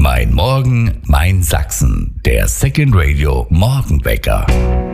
Mein Morgen, mein Sachsen. Der Second Radio Morgenwecker.